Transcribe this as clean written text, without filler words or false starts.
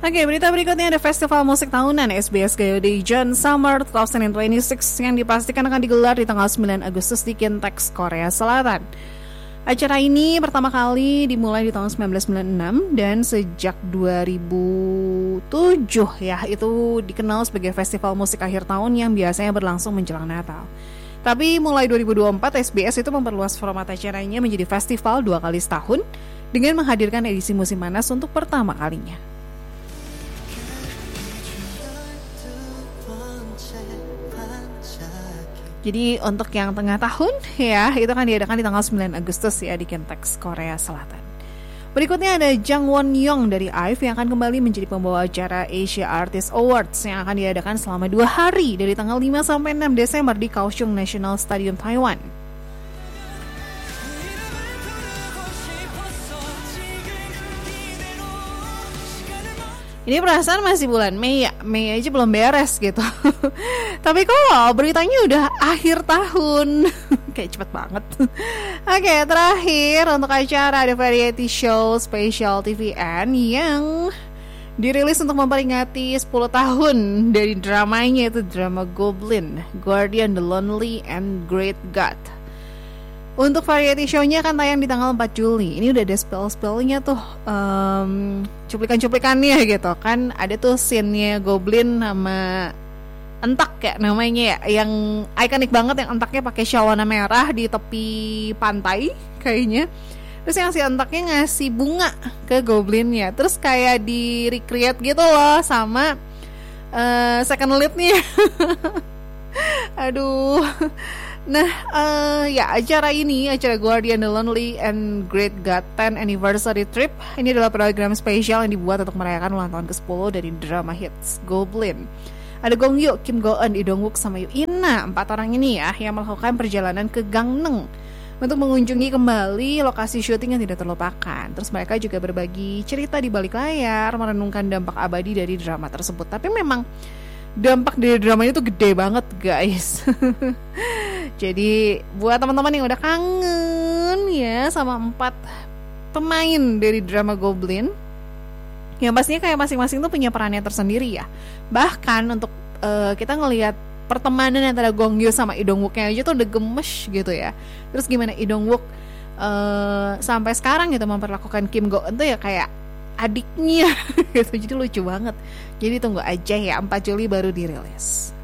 Oke, berita berikutnya ada festival musik tahunan SBS Gayodaejeon Summer 2026 yang dipastikan akan digelar di tanggal 9 Agustus di Kintex, Korea Selatan. Acara ini pertama kali dimulai di tahun 1996 dan sejak 2007 ya itu dikenal sebagai festival musik akhir tahun yang biasanya berlangsung menjelang Natal. Tapi mulai 2024 SBS itu memperluas format acaranya menjadi festival 2 kali setahun dengan menghadirkan edisi musim panas untuk pertama kalinya. Jadi untuk yang tengah tahun ya itu akan diadakan di tanggal 9 Agustus ya di Kintex, Korea Selatan. Berikutnya ada Jang Won Young dari IVE yang akan kembali menjadi pembawa acara Asia Artist Awards yang akan diadakan selama 2 hari dari tanggal 5 sampai 6 Desember di Kaohsiung National Stadium, Taiwan. Ini perasaan masih bulan Mei ya, Mei aja belum beres gitu. Tapi kok beritanya udah akhir tahun. Kayak cepet banget. Oke, terakhir untuk acara ada variety show Special TVN yang dirilis untuk memperingati 10 tahun dari dramanya, itu drama Goblin, Guardian the Lonely and Great God. Untuk variety show-nya akan tayang di tanggal 4 Juli. Ini udah ada spell-spellnya tuh, cuplikan-cuplikannya gitu kan. Ada tuh scene-nya Goblin sama entak kayak namanya ya, yang ikonik banget, yang entaknya pakai shawl warna merah di tepi pantai kayaknya. Terus yang si entaknya ngasih bunga ke Goblinnya. Terus kayak di recreate gitu loh sama second lead-nya. Aduh. Nah, ya acara Guardian the Lonely and Great God 10 Anniversary Trip ini adalah program spesial yang dibuat untuk merayakan ulang tahun ke-10 dari drama hits Goblin. Ada Gong Yoo, Kim Go Eun, Lee Dong Wook sama Yoo In Na. 4 orang ini ya yang melakukan perjalanan ke Gangneung untuk mengunjungi kembali lokasi syuting yang tidak terlupakan. Terus mereka juga berbagi cerita di balik layar, merenungkan dampak abadi dari drama tersebut. Tapi memang dampak dari dramanya itu gede banget guys. Jadi buat teman-teman yang udah kangen ya sama 4 pemain dari drama Goblin, yang pastinya kayak masing-masing tuh punya perannya tersendiri ya. Bahkan untuk kita ngelihat pertemanan antara Gong Yoo sama Lee Dong Wooknya aja tuh udah gemes gitu ya. Terus gimana Lee Dong Wook sampai sekarang gitu memperlakukan Kim Go Eun tuh ya kayak adiknya gitu. Jadi lucu banget. Jadi tunggu aja ya, 4 Juli baru dirilis.